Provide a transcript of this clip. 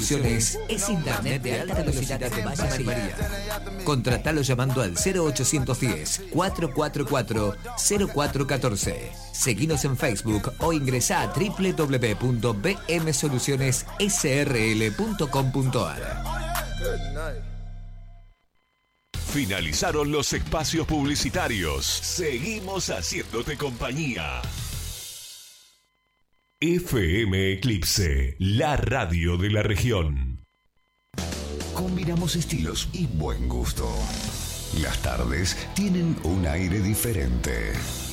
Soluciones es internet de alta velocidad de Valle María. Contratalo llamando al 0810-444-0414. Seguinos en Facebook o ingresá a www.bmsolucionessrl.com.ar. Finalizaron los espacios publicitarios. Seguimos haciéndote compañía. FM Eclipse, la radio de la región. Combinamos estilos y buen gusto. Las tardes tienen un aire diferente.